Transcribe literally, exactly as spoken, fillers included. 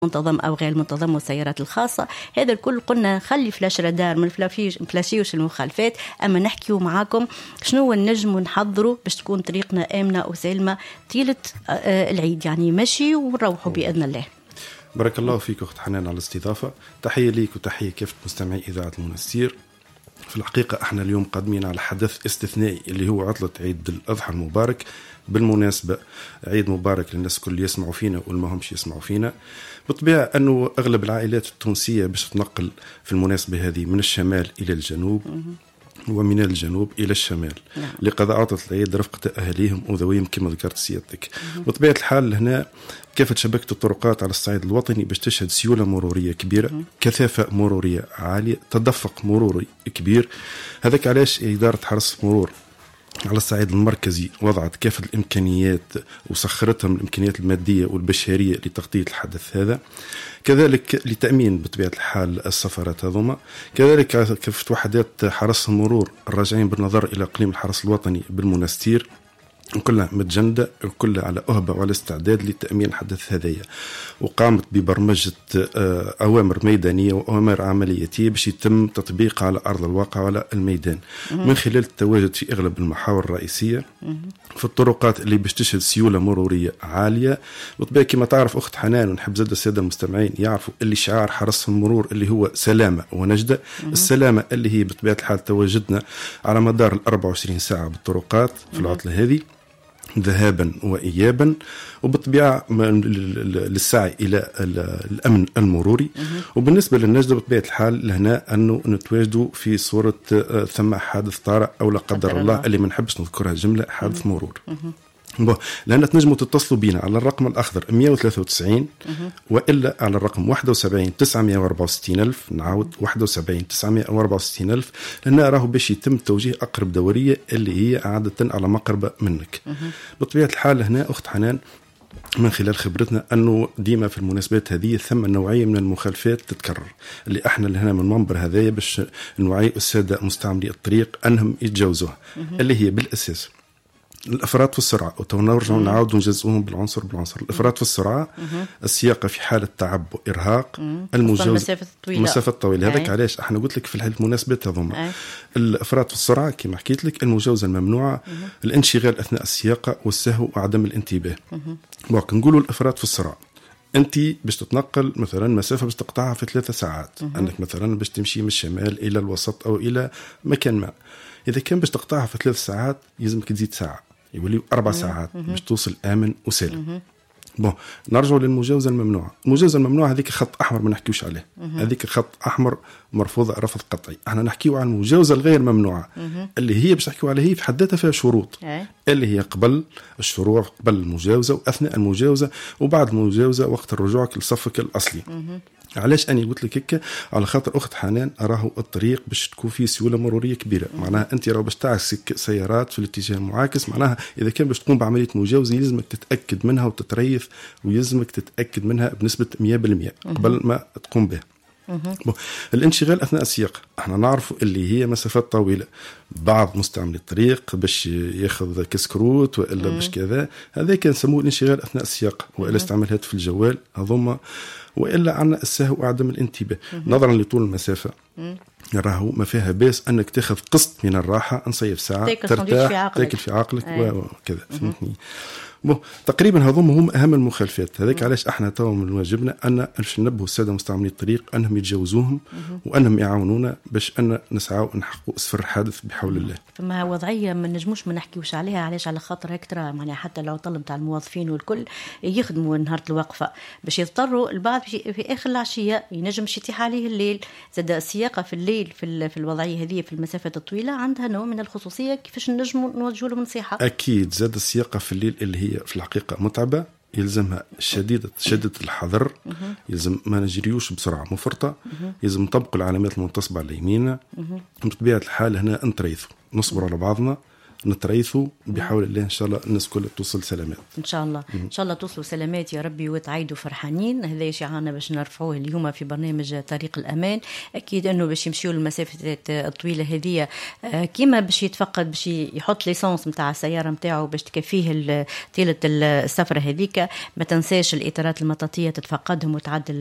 منتظم أو غير منتظم والسيارات الخاصة. هذا الكل قلنا نخلي فلاش رادار من فلاشيوش المخالفات، أما نحكيو معاكم شنو النجم ونحضروا باش تكون طريقنا آمنة وسالمة طيلة العيد، يعني مشي ونروحوا بإذن الله. بارك الله فيك أخت حنان على الاستضافة. تحية ليك وتحية كافة مستمعي إذاعة المنستير. في الحقيقة احنا اليوم قادمين على حدث استثنائي اللي هو عطلة عيد الأضحى المبارك. بالمناسبة عيد مبارك للناس كل يسمعوا فينا والما همش يسمعوا فينا. بالطبيعة أنه أغلب العائلات التونسية باش تنقل في المناسبة هذه من الشمال إلى الجنوب ومن الجنوب إلى الشمال نعم. لقضاء عطلة العيد رفقة أهليهم وذويهم كما ذكرت سيادتك. بطبيعة الحال هنا كافة شبكة الطرقات على الصعيد الوطني باش تشهد سيولة مرورية كبيرة، مم. كثافة مرورية عالية، تدفق مروري كبير. هذاك علاش إدارة حرس المرور على الصعيد المركزي وضعت كافة الإمكانيات وسخرتها من الإمكانيات المادية والبشرية لتغطية الحدث هذا، كذلك لتأمين بطبيعة الحال السفارات هذوما، كذلك كافة وحدات حرس المرور الراجعين بالنظر إلى إقليم الحرس الوطني بالمنستير كلها متجندة وكلها على أهبة وعلى استعداد لتأمين الحدث هذايا. وقامت ببرمجة أوامر ميدانية وأوامر عملياتية باش يتم تطبيقها على أرض الواقع وعلى الميدان من خلال التواجد في أغلب المحاور الرئيسية في الطرقات اللي باش تشهد سيولة مرورية عالية. وطبيعي كما تعرف أخت حنان ونحب زاد السادة المستمعين يعرفوا اللي شعار حرس المرور اللي هو سلامة ونجدة. السلامة اللي هي بطبيعة الحال تواجدنا على مدار الأربع وعشرين ساعة بالطرقات في العطلة هذه ذهابا وإيابا، وبالطبيعة للسعي إلى الأمن المروري. وبالنسبة للنجدة بطبيعة الحال لهنا أنه نتواجدوا في صورة ثم حادث طارئ أو لا قدر الله اللي ما نحبش نذكرها جملة حادث مرور. بو لأن تنجموا تتصلوا بينا على الرقم الأخضر مية وثلاثة وتسعين وإلا على الرقم واحد وسبعين تسعمية وأربعة وستين ألف. نعاود واحد وسبعين تسعمية وأربعة وستين ألف لأن راهو باش يتم توجيه أقرب دورية اللي هي عادة على مقربة منك. بطبيعة الحال هنا أخت حنان من خلال خبرتنا أنه ديما في المناسبات هذه ثم نوعية من المخالفات تتكرر اللي احنا لهنا من منبر هذايا باش نوعي السادة مستعملي الطريق أنهم يتجاوزوها اللي هي بالأساس الافراط في السرعه. وتنرجع نعاود نجزئوهم بالعنصر بالعنصر. الافراط في السرعه، السياقه في حاله تعب وارهاق، المجاوزه المسافه الطويله المسافه الطويله. هذاك علاش احنا قلت لك في المناسبات هذوما الافراط في السرعه كما حكيت لك، المجاوزه الممنوعه، الانشغال اثناء السياقه والسهو وعدم الانتباه. وقت نقولوا الافراط في السرعه انت باش تتنقل مثلا مسافه باش تقطعها في ثلاثة ساعات، عندك مثلا باش تمشي من الشمال الى الوسط او الى مكان ما، اذا كان باش تقطعها في ثلاث ساعات يلزمك تزيد ساعه يولي أربع ساعات باش توصل آمن وسالم. بون نرجع للمجاوزة الممنوعة. المجاوزة الممنوعة هذيك خط أحمر ما نحكيوش عليه، هذيك خط أحمر مرفوضة رفض قطعي. احنا نحكيو عن المجاوزة الغير ممنوعة اللي هي باش نحكيو عليها هي في حد ذاتها فيها شروط اللي هي قبل الشروع، قبل المجاوزة وأثناء المجاوزة وبعد المجاوزة وقت الرجوع لصفك الأصلي. علاش أني قلت لك هيك؟ على خاطر أخت حنان راهو الطريق باش تكون فيه سيولة مرورية كبيرة، معناها أنت راهو باش تعكسك سيارات في الاتجاه المعاكس، معناها إذا كان باش تقوم بعملية مجاوزة يلزمك تتأكد منها وتتريث ويلزمك تتأكد منها بنسبة مية بالمية قبل ما تقوم بها. الانشغال أثناء السياق احنا نعرف اللي هي مسافات طويلة، بعض مستعمل الطريق باش ياخذ كسكروت وإلا باش كذا، هذا كان نسموه الانشغال أثناء السياق وإلا استعمال هاتف الجوال هذوما، وإلا عنا السهو وعدم الانتباه. نظرا لطول المسافة راهو ما فيها باس أنك تاخذ قسط من الراحة، نصيف ساعة ترتاح تاكل في عقلك وكذا. فهمتني؟ بو تقريبا هذوما هم أهم المخالفات. هذاك علاش احنا تو من واجبنا أن ننبهوا السادة مستعملي الطريق أنهم يتجاوزوهم وأنهم يعاونونا باش أن نسعوا نحققوا صفر الحادث بحول الله. فما وضعية ما نجموش ما نحكيوش عليها، علاش على خاطر هيك ترى معناها حتى لو طلب تاع الموظفين والكل يخدموا نهار الوقفة باش يضطروا البعض في آخر العشية ينجم يتيح عليه الليل. زاد السياقة في الليل في في الوضعية هذه في المسافات الطويلة عندها نوع من الخصوصية كيفاش نجموا نوجهوا لهم نصيحة. أكيد زاد السياقة في الليل اللي هي في الحقيقة متعبة، يلزمها شديدة شدة الحذر، يلزم ما نجريوش بسرعة مفرطة، يلزم نطبق العلامات المنتصبة على يميننا. بطبيعة الحال هنا نتريثوا نصبر على بعضنا نتريثوا بحول الله إن شاء الله الناس كلها توصل سلامات ان شاء الله. م- ان شاء الله توصلوا سلامات يا ربي وتعيدوا فرحانين. هذا شعارنا باش نرفعوه اليوم في برنامج طريق الامان. اكيد انه باش يمشيوا المسافات الطويله هذه كيما باش يتفقد باش يحط ليسانس نتاع السياره نتاعو باش تكفيه طيله السفره هذيك. ما تنساش الاطارات المطاطيه تتفقدهم وتعدل